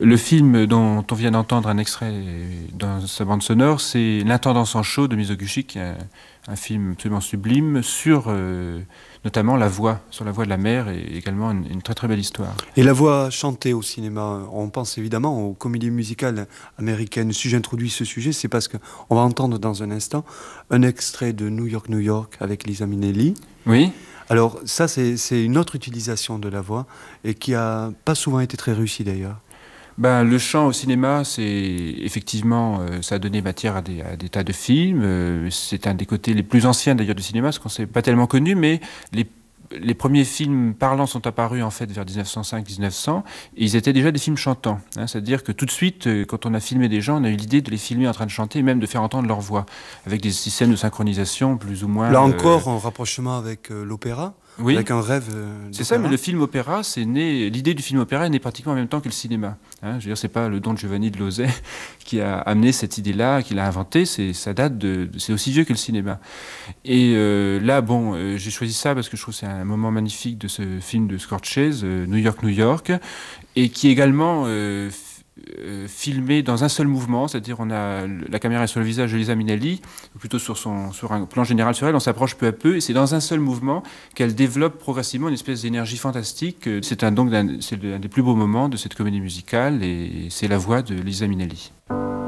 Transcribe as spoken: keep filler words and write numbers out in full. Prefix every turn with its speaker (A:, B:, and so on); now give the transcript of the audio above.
A: Le film dont on vient d'entendre un extrait dans sa bande sonore, c'est L'Intendance en chaud de Mizoguchi, qui est un, un film absolument sublime sur euh, notamment la voix, sur la voix de la mer, et également une, une très très belle histoire.
B: Et la voix chantée au cinéma, on pense évidemment aux comédies musicales américaines. Si j'introduis ce sujet, c'est parce qu'on va entendre dans un instant un extrait de New York, New York avec Liza Minnelli.
A: Oui.
B: Alors ça, c'est c'est une autre utilisation de la voix et qui a pas souvent été très réussie d'ailleurs.
A: Ben, le chant au cinéma, c'est effectivement, euh, ça a donné matière à des, à des tas de films. Euh, c'est un des côtés les plus anciens d'ailleurs du cinéma, parce qu'on s'est pas tellement connu, mais les, les premiers films parlants sont apparus en fait vers dix-neuf cent cinq dix-neuf cents, et ils étaient déjà des films chantants. Hein, c'est-à-dire que tout de suite, euh, quand on a filmé des gens, on a eu l'idée de les filmer en train de chanter, et même de faire entendre leur voix, avec des systèmes de synchronisation plus ou moins.
B: Là
A: Euh,
B: encore, en rapprochement avec euh, l'opéra,
A: oui.
B: avec un rêve euh,
A: C'est ça, mais
B: d'opéra.
A: le film opéra, c'est né. L'idée du film opéra est née pratiquement en même temps que le cinéma. Hein, je veux dire, c'est pas le Don Giovanni de Lauzet qui a amené cette idée-là, qui l'a inventée. C'est, ça date de, c'est aussi vieux que le cinéma. Et euh, là, bon, euh, j'ai choisi ça parce que je trouve que c'est un moment magnifique de ce film de Scorsese, euh, New York, New York, et qui est également euh, f- euh, filmé dans un seul mouvement, c'est-à-dire on a la caméra est sur le visage de Lisa Minnelli, ou plutôt sur son sur un plan général sur elle, on s'approche peu à peu, et c'est dans un seul mouvement qu'elle développe progressivement une espèce d'énergie fantastique. C'est un donc d'un- c'est un des plus beaux moments de cette comédie musicale, et c'est la voix de Lisa Minnelli.